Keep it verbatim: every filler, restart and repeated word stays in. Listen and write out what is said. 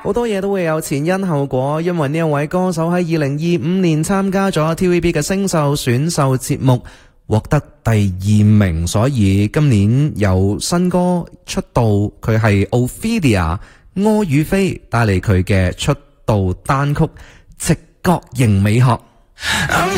好多嘢都會有前因後果，因為呢一位歌手喺二零二五年參加咗 T V B 嘅星秀選秀節目，獲得第二名，所以今年有新歌出道，佢係 Ophelia 柯宇飛帶嚟佢嘅出道單曲《直覺型美學》。